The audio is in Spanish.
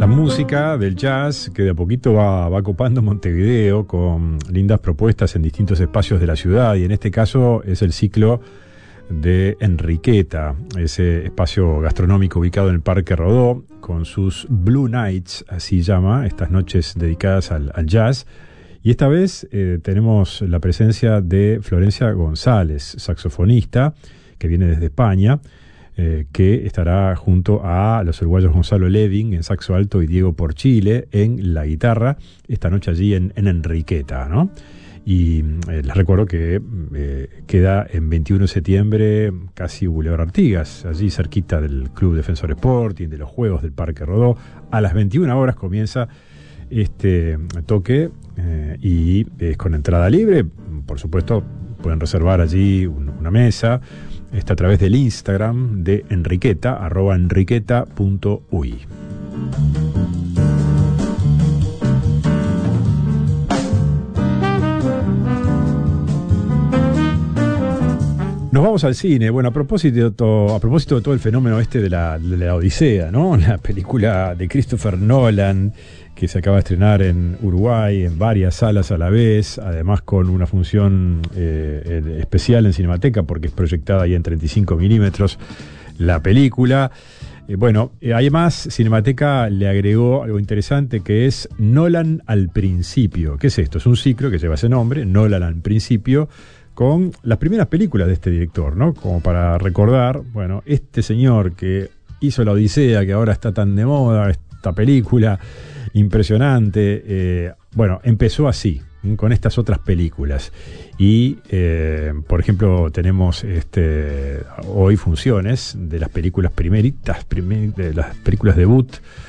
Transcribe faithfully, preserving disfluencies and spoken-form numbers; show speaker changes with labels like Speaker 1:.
Speaker 1: La música del jazz que de a poquito va, va copando Montevideo con lindas propuestas en distintos espacios de la ciudad, y en este caso es el ciclo de Enriqueta, ese espacio gastronómico ubicado en el Parque Rodó, con sus Blue Nights, así llama, estas noches dedicadas al, al jazz. Y esta vez eh, tenemos la presencia de Florencia González, saxofonista, que viene desde España, eh, que estará junto a los uruguayos Gonzalo Levin en saxo alto y Diego Porchile en la guitarra, esta noche allí en, en Enriqueta, ¿no? Y eh, les recuerdo que eh, queda en veintiuno de septiembre, casi Boulevard Artigas, allí cerquita del Club Defensor Sporting, de los Juegos del Parque Rodó. A las veintiuna horas comienza este toque eh, y es con entrada libre. Por supuesto, pueden reservar allí un, una mesa. Está a través del Instagram de Enriqueta, arroba enriqueta punto uy. Nos vamos al cine. Bueno, a propósito de todo, a propósito de todo el fenómeno este de la, de la Odisea, ¿no? La película de Christopher Nolan, que se acaba de estrenar en Uruguay, en varias salas a la vez, además con una función eh, especial en Cinemateca, porque es proyectada ahí en treinta y cinco milímetros la película. Eh, bueno, eh, además Cinemateca le agregó algo interesante, que es Nolan al principio. ¿Qué es esto? Es un ciclo que lleva ese nombre, Nolan al principio, con las primeras películas de este director, ¿no? Como para recordar, bueno, este señor que hizo La Odisea, que ahora está tan de moda, esta película impresionante, eh, bueno, empezó así, con estas otras películas. Y, eh, por ejemplo, tenemos este hoy funciones de las películas primeritas, primer, de las películas debut